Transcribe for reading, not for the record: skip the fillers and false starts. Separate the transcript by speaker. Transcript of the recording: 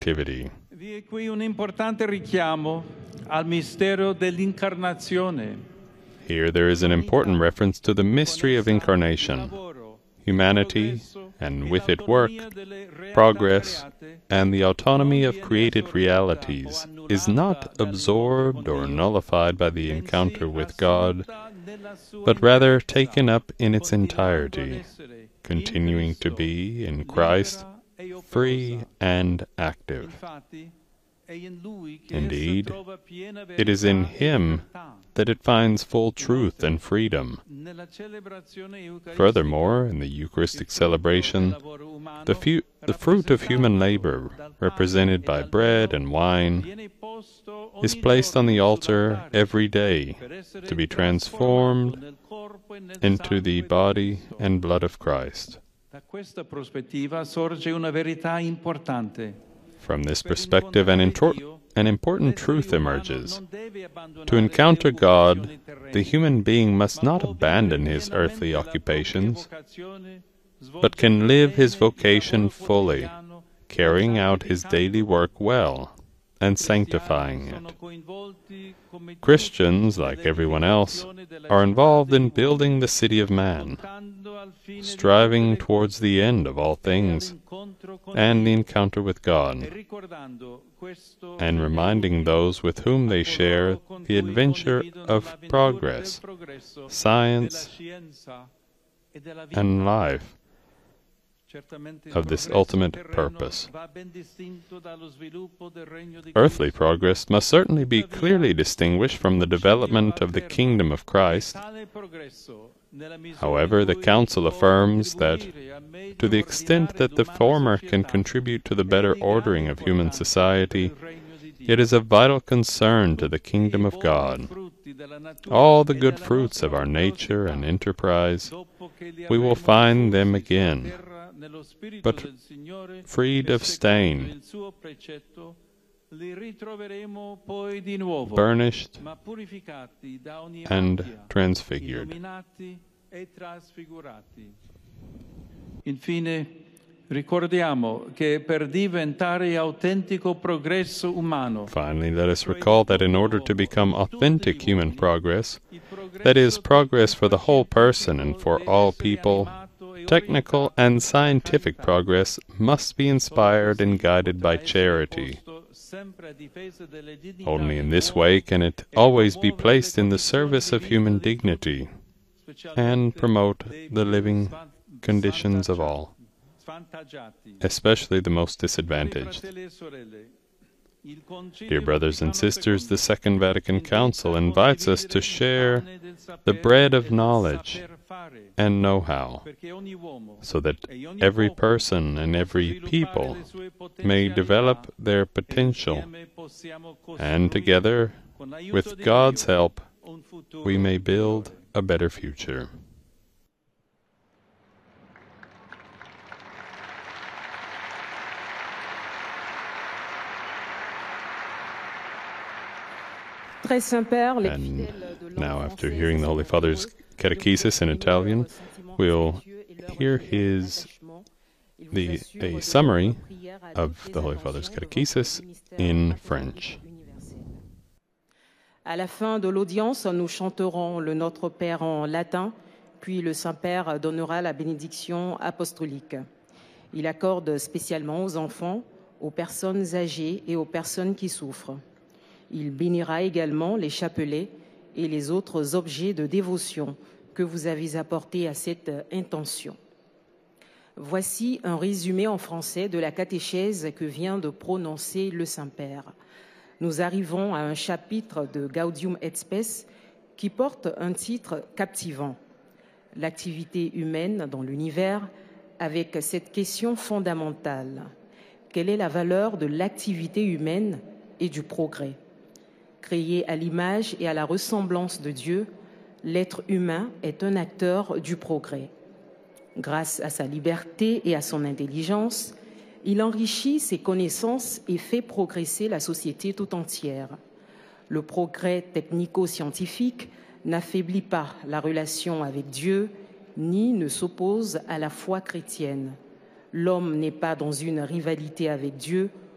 Speaker 1: activity.
Speaker 2: Vi è qui un importante richiamo al mistero dell'incarnazione.
Speaker 1: Here there is an important reference to the mystery of incarnation. Humanity, and with it work, progress, and the autonomy of created realities is not absorbed or nullified by the encounter with God, but rather taken up in its entirety, continuing to be, in Christ, free and active. Indeed, it is in Him that it finds full truth and freedom. Furthermore, in the Eucharistic celebration, the fruit of human labor, represented by bread and wine, is placed on the altar every day to be transformed into the body and blood of Christ. From this perspective, an important truth emerges. To encounter God, the human being must not abandon his earthly occupations, but can live his vocation fully, carrying out his daily work well and sanctifying it. Christians, like everyone else, are involved in building the city of man, striving towards the end of all things and the encounter with God, and reminding those with whom they share the adventure of progress, science, and life, of this ultimate purpose. Earthly progress must certainly be clearly distinguished from the development of the kingdom of Christ. However, the Council affirms that, to the extent that the former can contribute to the better ordering of human society, it is of vital concern to the kingdom of God. All the good fruits of our nature and enterprise, we will find them again, but freed of stain, burnished and transfigured.
Speaker 2: Infine, ricordiamo che per diventare autentico progresso umano.
Speaker 1: Finally, let us recall that in order to become authentic human progress, that is, progress for the whole person and for all people, technical and scientific progress must be inspired and guided by charity. Only in this way can it always be placed in the service of human dignity and promote the living conditions of all, especially the most disadvantaged. Dear brothers and sisters, the Second Vatican Council invites us to share the bread of knowledge and know-how, so that every person and every people may develop their potential, and together, with God's help, we may build a better future. And now, after hearing the Holy Father's catechesis in Italian, we'll hear a summary of the Holy Father's catechesis in French.
Speaker 3: À la fin de l'audience, nous chanterons le Notre Père en latin, puis le Saint-Père donnera la bénédiction apostolique. Il accorde spécialement aux enfants, aux personnes âgées et aux personnes qui souffrent. Il bénira également les chapelets et les autres objets de dévotion que vous avez apportés à cette intention. Voici un résumé en français de la catéchèse que vient de prononcer le Saint-Père. Nous arrivons à un chapitre de Gaudium et Spes qui porte un titre captivant, l'activité humaine dans l'univers, avec cette question fondamentale. Quelle est la valeur de l'activité humaine et du progrès? Créé à l'image et à la ressemblance de Dieu, l'être humain est un acteur du progrès. Grâce à sa liberté et à son intelligence, il enrichit ses connaissances et fait progresser la société tout entière. Le progrès technico-scientifique n'affaiblit pas la relation avec Dieu, ni ne s'oppose à la foi chrétienne. L'homme n'est pas dans une rivalité avec Dieu